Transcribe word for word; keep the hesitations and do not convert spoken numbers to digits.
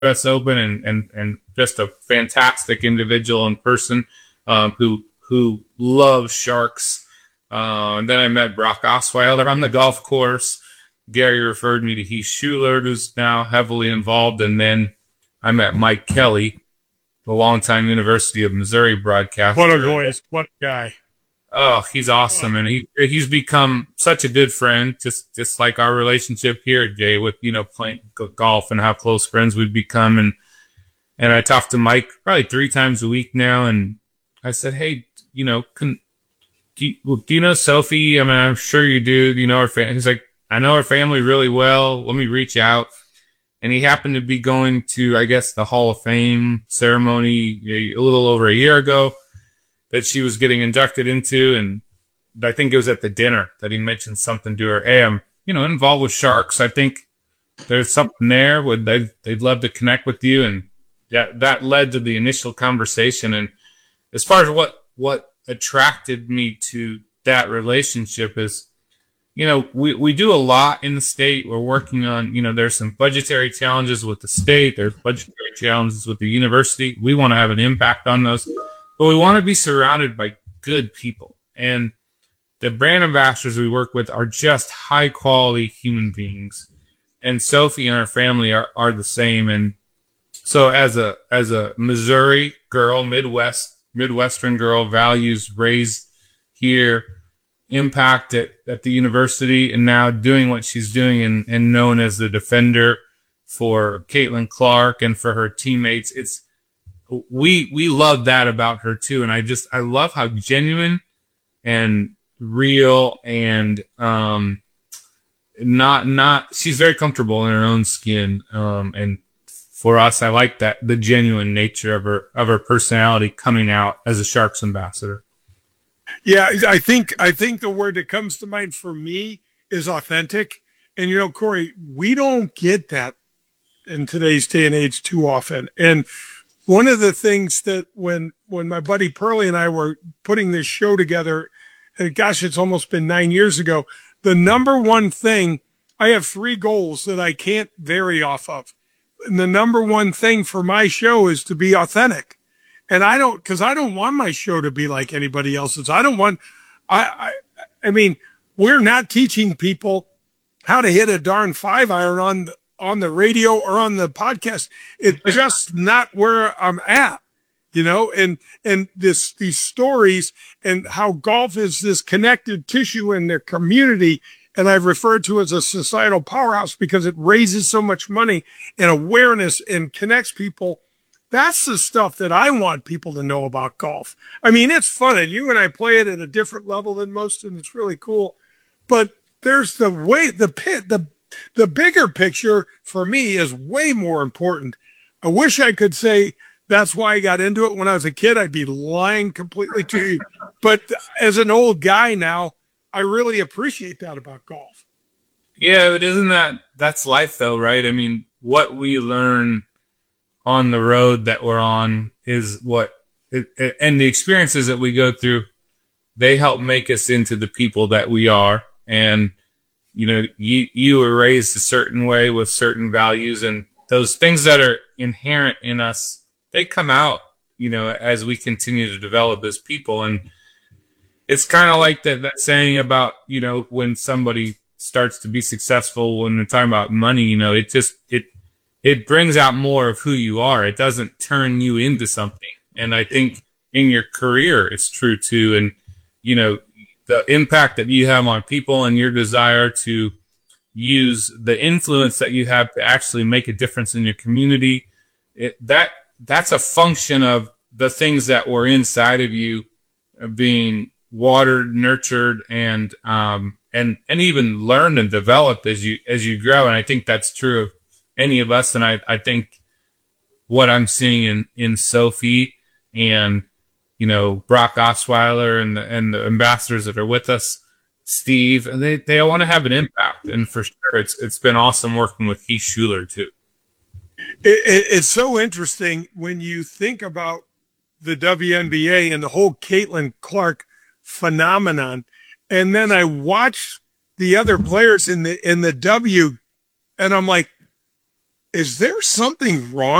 U S Open and, and, and just a fantastic individual in person, um, who, who loves sharks. Uh, and then I met Brock Osweiler on the golf course. Gary referred me to Heath Schuler, who's now heavily involved. And then I met Mike Kelly, the longtime University of Missouri broadcaster. What a voice. What a guy. Oh, he's awesome. And he, he's become such a good friend, just, just like our relationship here, Jay, with, you know, playing golf and how close friends we've become. And, and I talked to Mike probably three times a week now. And I said, hey, you know, can, do you, do you know Sophie? I mean, I'm sure you do. You know her family. He's like, I know her family really well. Let me reach out. And he happened to be going to, I guess, the Hall of Fame ceremony a little over a year ago that she was getting inducted into. And I think it was at the dinner that he mentioned something to her. Hey, I'm, you know, involved with sharks. I think there's something there. Would they, they'd love to connect with you. And that, that led to the initial conversation. And as far as what, what attracted me to that relationship is, you know, we, we do a lot in the state. We're working on, you know, there's some budgetary challenges with the state. There's budgetary challenges with the university. We want to have an impact on those, but we want to be surrounded by good people. And the brand ambassadors we work with are just high quality human beings. And Sophie and her family are, are the same. And so as a, as a Missouri girl, Midwest, Midwestern girl, values raised here, impact at, at the university, and now doing what she's doing and, and known as the defender for Caitlin Clark and for her teammates. It's, we, we love that about her too. And I just, I love how genuine and real and, um, not, not, she's very comfortable in her own skin. Um, and for us, I like that, the genuine nature of her, of her personality coming out as a Sharks ambassador. Yeah, I think I think the word that comes to mind for me is authentic. And, you know, Corey, we don't get that in today's day and age too often. And one of the things that when when my buddy Pearlie and I were putting this show together, and gosh, it's almost been nine years ago, the number one thing, I have three goals that I can't vary off of. And the number one thing for my show is to be authentic. And I don't, cause I don't want my show to be like anybody else's. I don't want, I, I, I mean, we're not teaching people how to hit a darn five iron on, the, on the radio or on the podcast. It's just not where I'm at, you know, and, and this, these stories and how golf is this connected tissue in their community. And I've referred to it as a societal powerhouse because it raises so much money and awareness and connects people. That's the stuff that I want people to know about golf. I mean, it's fun, and you and I play it at a different level than most, and it's really cool. But there's the way, the pit, the, the bigger picture for me is way more important. I wish I could say that's why I got into it when I was a kid. I'd be lying completely to you. But as an old guy now, I really appreciate that about golf. Yeah, but isn't that, that's life though, right? I mean, what we learn on the road that we're on is what, it, it, and the experiences that we go through, they help make us into the people that we are. And, you know, you, you were raised a certain way with certain values, and those things that are inherent in us, they come out, you know, as we continue to develop as people. And it's kind of like that, that saying about, you know, when somebody starts to be successful, when they're talking about money, you know, it just, it, it brings out more of who you are. It doesn't turn you into something. And I think in your career, it's true too. And, you know, the impact that you have on people and your desire to use the influence that you have to actually make a difference in your community, it, that, that's a function of the things that were inside of you being watered, nurtured, and, um, and, and even learned and developed as you, as you grow. And I think that's true of any of us. And I, I think what I'm seeing in, in Sophie and, you know, Brock Osweiler and the, and the ambassadors that are with us, Steve, and they, they want to have an impact. And for sure, it's, it's been awesome working with Heath Schuler too. It, it, it's so interesting when you think about the W N B A and the whole Caitlin Clark phenomenon. And then I watch the other players in the, in the W, and I'm like, is there something wrong